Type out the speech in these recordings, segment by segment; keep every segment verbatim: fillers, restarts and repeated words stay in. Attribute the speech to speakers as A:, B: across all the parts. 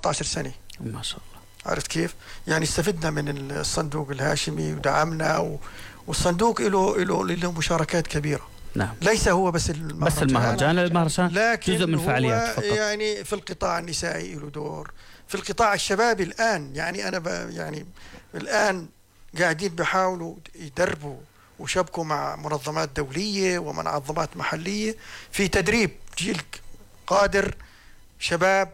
A: عشر سنة
B: ما شاء الله.
A: عرفت كيف؟ يعني استفدنا من الصندوق الهاشمي ودعمنا و... والصندوق له له له مشاركات كبيرة.
B: نعم.
A: ليس هو بس المهرجان،
B: بس المهرجان المهرجان جزء من فعاليات فقط.
A: يعني في القطاع النسائي له دور، في القطاع الشبابي الآن يعني أنا ب... يعني الآن قاعدين بيحاولوا يدربوا وشبكوا مع منظمات دولية ومنظمات محلية في تدريب جيل قادر شباب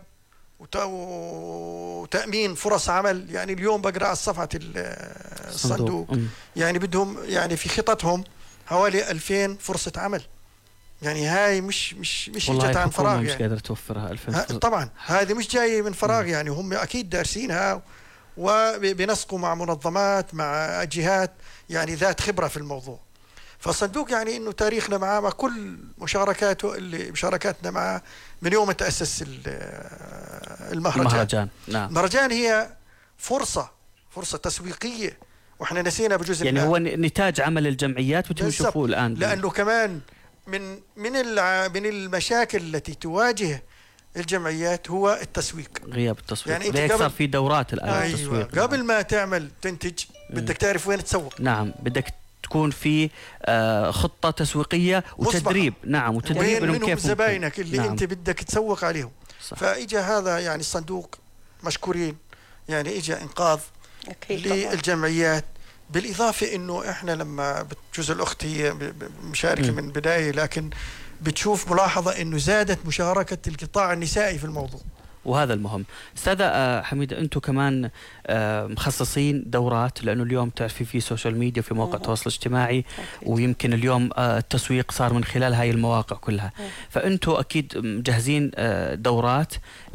A: وتأمين فرص عمل. يعني اليوم بقرأ على صفحة الصندوق يعني بدهم يعني في خططهم حوالي ألفين فرصة عمل. يعني هاي مش مش مش جت عن فراغ،
B: مش
A: يعني
B: قادرة توفرها ألفين فرصة.
A: طبعا هذه مش جاية من فراغ، يعني هم أكيد دارسينها وبنسقوا مع منظمات مع جهات يعني ذات خبرة في الموضوع. فالصندوق يعني انه تاريخنا معاه مع كل مشاركاته اللي مشاركاتنا معاه من يوم تأسس المهرجان.
B: المهرجان نعم.
A: المهرجان هي فرصة فرصة تسويقية واحنا نسينا بجزء
B: يعني هو نتاج عمل الجمعيات وتشوفوه الآن.
A: لأنه كمان من من من المشاكل التي تواجه الجمعيات هو التسويق،
B: غياب التسويق. يعني ليك صار في دورات الآن.
A: أيوة
B: التسويق
A: قبل ما تعمل تنتج بدك تعرف وين تسوق.
B: نعم بدك تكون في خطة تسويقية وتدريب. نعم وتدريب
A: منهم كيف زباينك اللي نعم. انت بدك تسوق عليهم. صح. فاجا هذا يعني الصندوق مشكورين يعني اجا انقاذ للجمعيات. بالاضافه انه احنا لما بجزء الاخت هي مشاركه م. من بدايه، لكن بتشوف ملاحظه انه زادت مشاركه القطاع النسائي في الموضوع،
B: وهذا المهم. أستاذة حميدة أنتم كمان مخصصين دورات، لأنه اليوم تعرفي في سوشيال ميديا في مواقع التواصل الاجتماعي ويمكن اليوم التسويق صار من خلال هاي المواقع كلها. فأنتم أكيد مجهزين دورات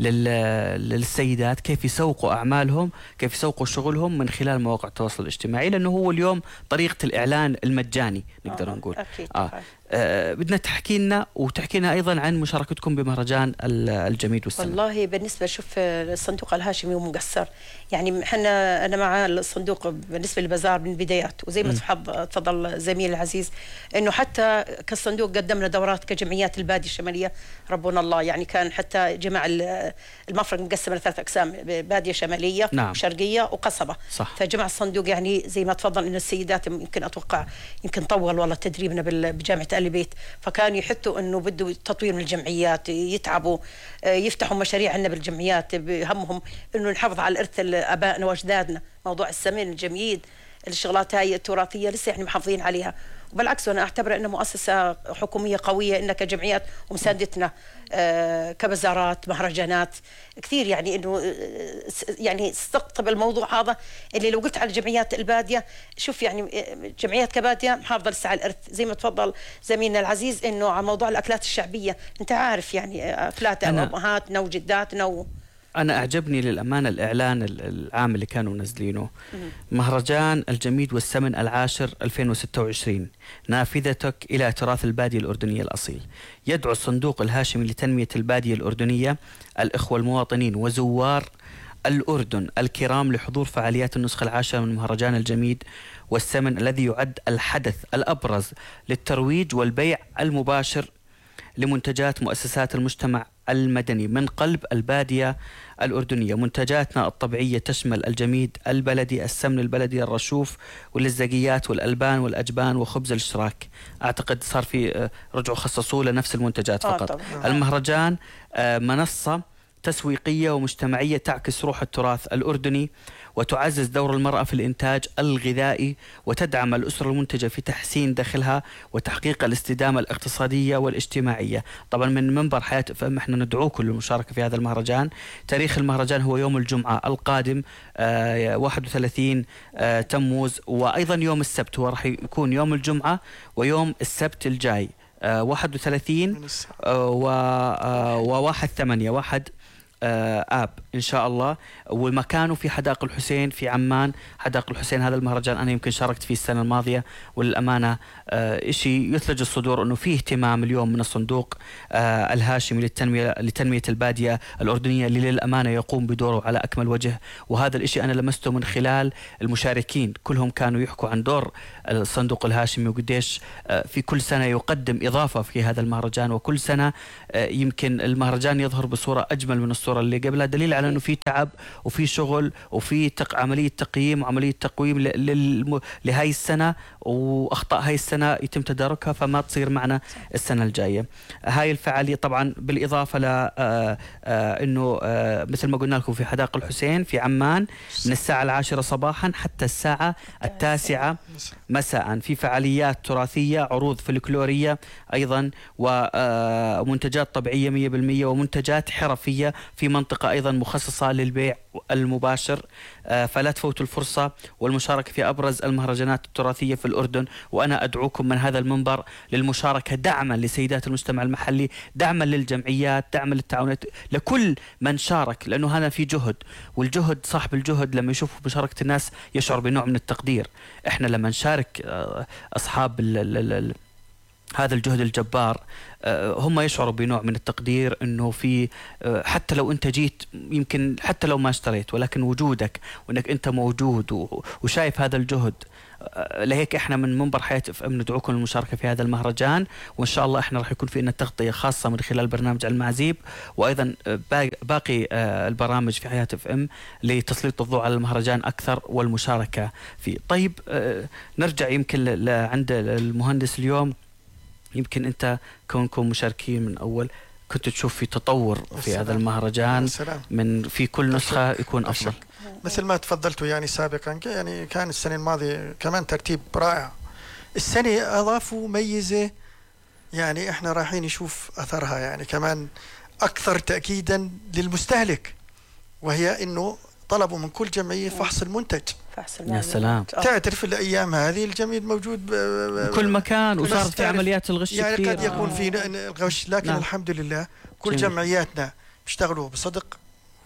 B: للسيدات كيف يسوقوا أعمالهم، كيف يسوقوا شغلهم من خلال مواقع التواصل الاجتماعي، لأنه هو اليوم طريقة الإعلان المجاني نقدر آه. نقول.
C: أكيد.
B: آه. آه بدنا تحكي لنا وتحكي لنا أيضا عن مشاركتكم بمهرجان الجميد والسمن.
C: والله بالنسبة شوف الصندوق الهاشمي ومقصر، يعني احنا أنا مع الصندوق بالنسبة للبازار من البدايات، وزي ما تفضل زميل العزيز إنه حتى كالصندوق قدمنا دورات كجمعيات البادية الشمالية ربنا الله، يعني كان حتى جمع المفرق مقسم لثلاث أقسام، بادية شمالية
B: نعم.
C: وشرقية وقصبة.
B: صح.
C: فجمع الصندوق يعني زي ما تفضل إن السيدات يمكن أتوقع يمكن طول والله تدريبنا بجامعة آل بيت، فكانوا يحطوا إنه بده تطوير من الجمعيات، يتعبوا يفتحوا مشاريع عندنا بالجمعيات بهمهم إنه نحافظ على الإرث آبائنا وأجدادنا، موضوع السمن الجميد الشغلات هاي التراثية لسه يعني محافظين عليها. وبالعكس أنا أعتبر أنها مؤسسة حكومية قوية إنها كجمعيات ومساندتنا آه كبزارات مهرجانات كثير، يعني إنه آه يعني استقطب الموضوع هذا اللي لو قلت على جمعيات البادية شوف يعني جمعيات كبادية محافظة لسه على الإرث زي ما تفضل زميلنا العزيز إنه على موضوع الأكلات الشعبية. أنت عارف يعني أكلات أمهاتنا وجداتنا و
B: أنا أعجبني للأمانة الإعلان العام اللي كانوا منزلينه، مهرجان الجميد والسمن العاشر ألفين وستة وعشرين، نافذتك إلى تراث البادية الأردنية الأصيل. يدعو الصندوق الهاشمي لتنمية البادية الأردنية الإخوة المواطنين وزوار الأردن الكرام لحضور فعاليات النسخة العاشرة من مهرجان الجميد والسمن، الذي يعد الحدث الأبرز للترويج والبيع المباشر لمنتجات مؤسسات المجتمع المدني من قلب البادية الأردنية. منتجاتنا الطبيعية تشمل الجميد البلدي، السمن البلدي، الرشوف واللزقيات والألبان والأجبان وخبز الاشتراك. أعتقد صار في رجعوا خصصوا لنفس المنتجات فقط. آه المهرجان منصة تسويقية ومجتمعية تعكس روح التراث الأردني وتعزز دور المرأة في الإنتاج الغذائي وتدعم الأسرة المنتجة في تحسين دخلها وتحقيق الاستدامة الاقتصادية والاجتماعية. طبعا من منبر حياة فهم احنا ندعوكم للمشاركة في هذا المهرجان. تاريخ المهرجان هو يوم الجمعة القادم آه واحد وثلاثين آه تموز، وأيضا يوم السبت، هو راح يكون يوم الجمعة ويوم السبت الجاي آه واحد وثلاثين آه وواحد ثمانية واحد آب إن شاء الله. ومكانه في حدائق الحسين في عمان. حدائق الحسين هذا المهرجان أنا يمكن شاركت فيه السنة الماضية، وللأمانة آه إشي يثلج الصدور أنه فيه اهتمام اليوم من الصندوق آه الهاشمي للتنمية لتنمية البادية الأردنية اللي للأمانة يقوم بدوره على أكمل وجه. وهذا الإشي أنا لمسته من خلال المشاركين، كلهم كانوا يحكوا عن دور الصندوق الهاشمي وقديش آه في كل سنة يقدم إضافة في هذا المهرجان، وكل سنة آه يمكن المهرجان يظهر بصورة أجمل من الصورة الصورة اللي قبلها دليل على أنه في تعب وفي شغل وفي تق... عملية تقييم وعملية تقويم ل... للم... لهاي السنة، وأخطاء هاي السنة يتم تداركها فما تصير معنا السنة الجاية. هاي الفعالية طبعا بالإضافة ل آه آه أنه آه مثل ما قلنا لكم في حدائق الحسين في عمان من الساعة العاشرة صباحا حتى الساعة التاسعة مساء في فعاليات تراثية، عروض فلكلورية أيضا، ومنتجات طبيعية مية بالمية، ومنتجات حرفية في منطقة أيضا مخصصة للبيع المباشر. فلا تفوتوا الفرصة والمشاركة في أبرز المهرجانات التراثية في الأردن. وأنا أدعوكم من هذا المنبر للمشاركة دعما لسيدات المجتمع المحلي، دعما للجمعيات، دعما للتعاونات، لكل من شارك، لأنه هذا في جهد، والجهد صاحب الجهد لما يشوف مشاركة الناس يشعر بنوع من التقدير. إحنا لما نشارك أصحاب ال ال ال هذا الجهد الجبار هم يشعروا بنوع من التقدير، انه في حتى لو انت جيت يمكن حتى لو ما اشتريت، ولكن وجودك وانك انت موجود وشايف هذا الجهد. لهيك احنا من منبر حياة اف ام ندعوكم للمشاركة في هذا المهرجان، وان شاء الله احنا راح يكون في لنا تغطية خاصة من خلال برنامج المعازيب، وايضا باقي البرامج في حياة اف ام لتسليط الضوء على المهرجان اكثر والمشاركة فيه. طيب نرجع يمكن عند المهندس اليوم. يمكن أنت كونكم مشاركين من أول كنت تشوف في تطور في السلام. هذا المهرجان السلام. من في كل نسخة يكون أفضل
A: مثل ما تفضلتوا يعني سابقا. يعني كان السنة الماضية كمان ترتيب رائع، السنة أضافوا ميزة يعني إحنا رايحين نشوف أثرها يعني كمان أكثر تأكيدا للمستهلك، وهي إنه طلبوا من كل جمعية فحص المنتج.
B: يا سلام.
A: تعترف الأيام هذه الجميد موجود
B: بكل مكان، وصارت في عمليات الغش
A: يعني
B: كثير.
A: قد يكون في الغش، لكن نعم. الحمد لله كل جميل. جمعياتنا بيشتغلوا بصدق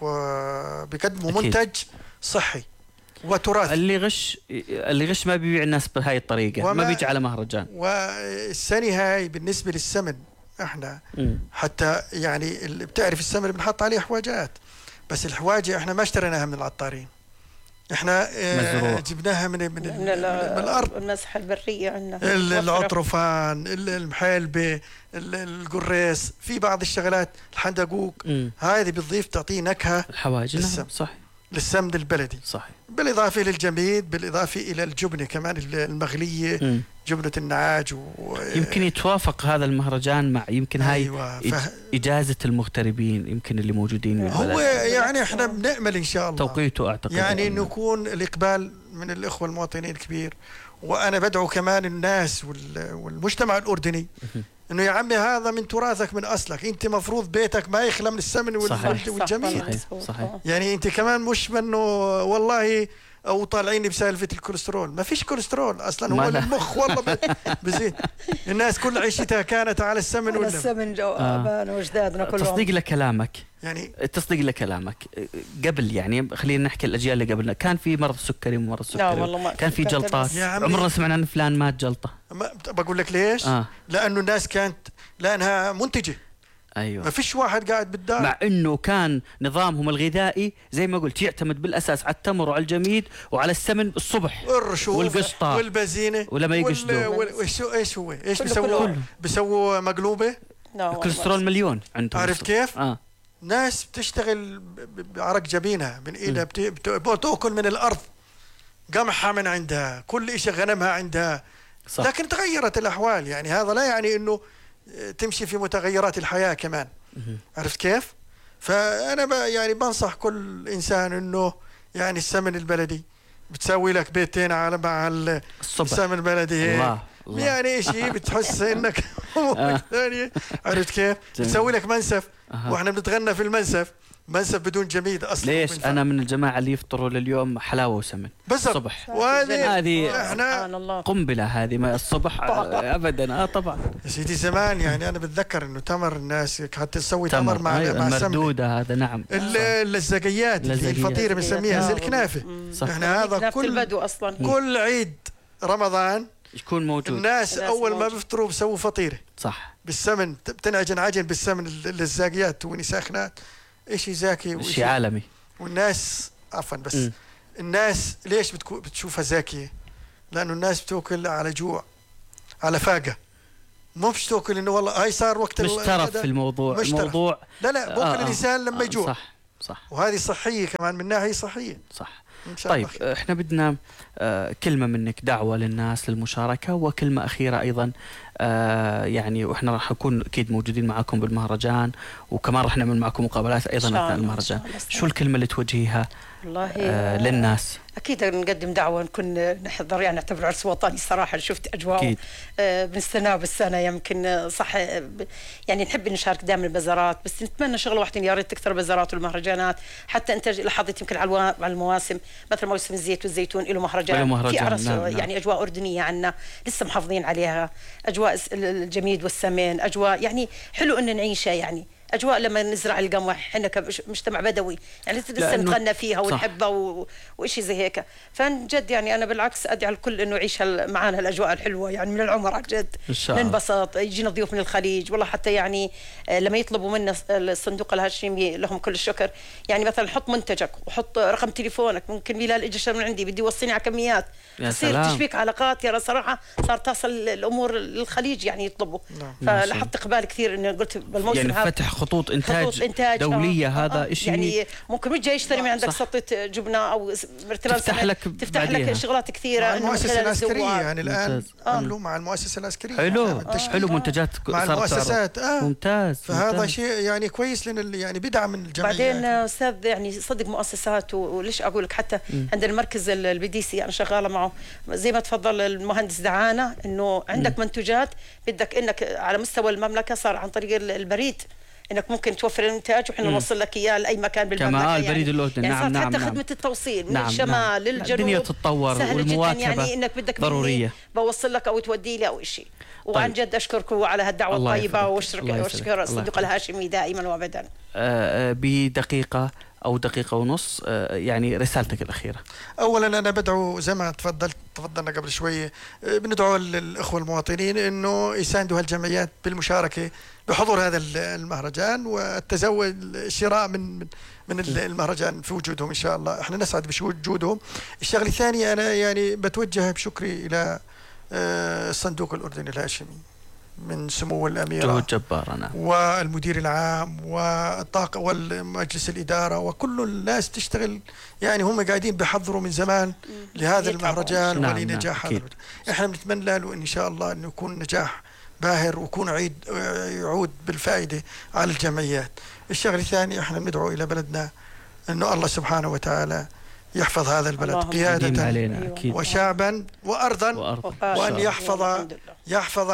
A: وبيقدموا منتج صحي وتراثي.
B: اللي غش اللي غش ما بيبيع الناس بهاي الطريقة، ما بيجي على مهرجان.
A: والسنة هاي بالنسبة للسمن احنا م. حتى يعني اللي بتعرف السمن بنحط عليه حواجات، بس الحواجة احنا ما اشتريناها من العطارين، احنا اه جبناها من من, من, من الارض،
C: المسحه البريه عندنا،
A: العطرفان، المحلبه، القريص، في بعض الشغلات الحندقوق هذه بتضيف تعطيه نكهه.
B: الحواجز نعم صح
A: للسمن البلدي صحيح، بالاضافه للجميد، بالاضافه الى الجبنه كمان المغليه م. جبنه النعاج و...
B: يمكن يتوافق هذا المهرجان مع يمكن هاي أيوة ف... إجازة المغتربين يمكن اللي موجودين
A: هو يعني احنا بنأمل إن شاء الله
B: توقيته أعتقد
A: يعني إنه يكون الإقبال من الإخوة المواطنين كبير. وأنا بدعو كمان الناس وال... والمجتمع الأردني إنه يا عمي هذا من تراثك من أصلك، أنت مفروض بيتك ما يخلى من السمن والجميل.
B: صحيح. صحيح.
A: يعني أنت كمان مش منه والله او طالعين بسالفه الكوليسترول، ما فيش كوليسترول اصلا، هو المخ والله بزيد. الناس كل عيشتها كانت على السمن
C: على السمن جو ابانا آه. واجدادنا كلهم.
B: تصديق لكلامك
A: يعني
B: تصديق لكلامك قبل يعني خلينا نحكي الاجيال اللي قبلنا كان في مرض سكري ومرض سكري، كان في جلطات، عمرنا سمعنا ان فلان مات جلطه.
A: بقول لك ليش؟ آه. لانه الناس كانت لانها منتجه.
B: ايوه
A: ما فيش واحد قاعد بالدار،
B: مع انه كان نظامهم الغذائي زي ما قلت يعتمد بالاساس على التمر وعلى الجميد وعلى السمن الصبح
A: والرشوف
B: والقشطه
A: والبزينه
B: ولما يقشطوا
A: وال... ايش هو ايش بيسووا؟ بيسووا مقلوبه
B: الكوليسترول مليون عندهم.
A: عارف كيف؟
B: آه.
A: ناس بتشتغل بعرق جبينها من ايدها بت... بتاكل من الارض، قمحها من عندها، كل شيء غنمها عندها صح. لكن تغيرت الاحوال، يعني هذا لا يعني انه تمشي في متغيرات الحياة كمان. عرفت كيف؟ فأنا يعني بنصح كل إنسان إنه يعني السمن البلدي بتسوي لك بيتين على مع السمن البلدي
B: الله. الله.
A: يعني شيء بتحس إنك ثانية. عرفت كيف؟ بتسوي لك منسف أه. وإحنا بنتغنى في المنسف، منسف بدون جميد اصلا.
B: ليش انا من الجماعه اللي يفطروا لليوم حلاوه وسمن الصبح،
A: وهذه احنا
B: قنبله هذه ما الصبح ابدا. اه طبعا
A: يا سيدي زمان يعني انا بتذكر انه تمر الناس حتى تسوي تمر, تمر مع
B: أيوة مع المردوده هذا نعم.
A: الزقيات اللي الفطيره بنسميها زي الكنافه، احنا هذا كل
C: البدو اصلا
A: كل عيد رمضان
B: يكون موجود.
A: الناس اول ما بيفطروا بيسووا فطيره
B: صح
A: بالسمن، بتنعجن عجن بالسمن الزاقيات توني ساخنات، إشي زاكي
B: وشي عالمي.
A: والناس عفوا بس م. الناس ليش بتكو بتشوفها زاكية؟ لأنه الناس بتأكل على جوع، على فاقة، مو بتأكل إنه والله هاي صار وقت
B: مش ترف في الموضوع.
A: مش
B: الموضوع
A: لا لا بأكل آه الإنسان لما يجوع
B: صح. صح.
A: وهذه صحية كمان، من ناحية صحية.
B: صح.
A: إن شاء
B: طيب
A: الله خير.
B: احنا بدنا آه كلمة منك، دعوة للناس للمشاركة، وكلمة أخيرة أيضا آه يعني واحنا راح نكون أكيد موجودين معكم بالمهرجان، وكمان راح نعمل معكم مقابلات أيضا أثناء المهرجان. شو الكلمة اللي توجهيها
C: والله
B: آه للناس؟
C: أكيد نقدم دعوة، نكون نحضر يعني نعتبر عرس وطني صراحة. شفت أجواء آه بنستناه بالسنة، يمكن صح يعني نحب نشارك دائما البزارات، بس نتمنى شغلة واحدة، يا ريت تكثر البزارات والمهرجانات. حتى أنت لاحظت يمكن على المواسم مثل موسم الزيت والزيتون له مهرجان, مهرجان في عرس نعم يعني نعم. أجواء أردنية عنا لسه محافظين عليها، أجواء الجميد والسمين، أجواء يعني حلو إن نعيشها، يعني أجواء لما نزرع القمح احنا كمجتمع بدوي يعني لسه نتغنى فيها ونحبها و... وإشي زي هيك. فنجد يعني أنا بالعكس أدعي الكل إنه يعيش معنا هالأجواء الحلوة يعني من العمر عن جد، ننبسط. يجينا ضيوف من الخليج والله، حتى يعني لما يطلبوا منا الصندوق الهاشمي لهم كل الشكر، يعني مثلا حط منتجك وحط رقم تليفونك، ممكن بلال اجى من عندي بدي يوصيني على كميات، تصير تشبيك علاقات. يا صراحة صار تصل الأمور للخليج يعني يطلبوا. فلاحظت إقبال كثير إنه قلت بالموسم
B: يعني
C: هذا
B: فتح خطوط إنتاج, خطوط إنتاج دولية. آه. هذا
C: آه.
B: شيء
C: يعني ممكن مش جاي يشتري من عندك سطة جبنة أو مرتلان
B: تفتح لك
C: تفتح لك شغلات كثيرة.
A: مع المؤسسة العسكرية يعني الآن عملوا مع المؤسسة العسكرية
B: حلو آه. حلو منتجات
A: مع المؤسسات آه.
B: ممتاز.
A: فهذا
B: ممتاز.
A: شيء يعني كويس لأن يعني بدعم من الجمعيات.
C: بعدين أستاذ يعني صدق مؤسسات، وليش أقول لك حتى م. عند المركز البي دي سي أنا شغالة معه، زي ما تفضل المهندس دعانة إنه عندك م. منتجات بدك إنك على مستوى المملكة صار عن طريق البريد انك ممكن توفر الانتاج وحنا نوصل لك اياه لاي مكان بالمملكه.
B: كما البريد الاردني
C: يعني
B: نعم نعم
C: حتى
B: نعم.
C: خدمه التوصيل من
B: نعم
C: الشمال
B: نعم.
C: للجنوب
B: الدنيا تتطور والمواكبه
C: يعني انك بدك
B: ضروريه
C: بوصل لك او تودي لي او شيء. وعن جد اشكركم على هالدعوه الطيبه، واشكر الصندوق الهاشمي دائما وابدا.
B: آه بدقيقه او دقيقه ونص آه يعني رسالتك الاخيره.
A: اولا انا بدعو زي ما تفضلت تفضلنا قبل شويه، بندعو الاخوه المواطنين انه يساندوا هالجمعيات بالمشاركه بحضور هذا المهرجان والتزود الشراء من من المهرجان في وجودهم. ان شاء الله احنا نسعد بوجودهم. الشغله الثانيه انا يعني بتوجه بشكري الى الصندوق الاردني الهاشمي من سمو الأميرة
B: جهود جبارة نعم.
A: والمدير العام والطاقة والمجلس الإدارة وكل الناس تشتغل، يعني هم قاعدين بيحضروا من زمان لهذا المهرجان نعم ولنجاح نعم. هذا احنا بنتمنى له إن شاء الله أنه يكون نجاح باهر ويكون عيد يعود بالفائدة على الجمعيات. الشغل الثاني احنا بندعو إلى بلدنا أنه الله سبحانه وتعالى يحفظ هذا البلد قيادة وشعبا وأرضا, وأرض. وأن يحفظ يحفظ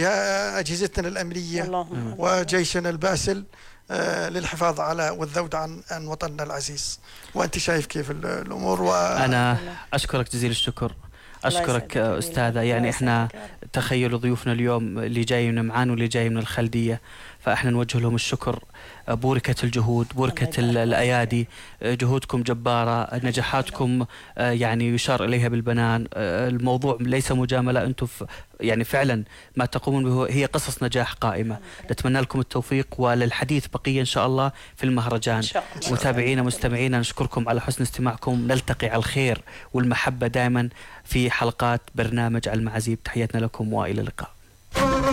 A: أجهزتنا الأمنية وجيشنا الباسل آه للحفاظ على والذود عن عن وطننا العزيز. وأنت شايف كيف الأمور.
B: وأنا أشكرك جزيل الشكر، أشكرك أستاذة. يعني إحنا تخيلوا ضيوفنا اليوم اللي جاي من معان واللي جاي من الخلدية، فإحنا نوجه لهم الشكر. بوركة الجهود، بوركة الأيادي، جهودكم جبارة، نجاحاتكم يعني يشار إليها بالبنان. الموضوع ليس مجاملة، أنتم يعني فعلا ما تقومون به هي قصص نجاح قائمة. نتمنى لكم التوفيق وللحديث بقية إن شاء الله في المهرجان. متابعينا مستمعينا نشكركم على حسن استماعكم، نلتقي على الخير والمحبة دائما في حلقات برنامج المعازيب. تحياتنا لكم وإلى اللقاء.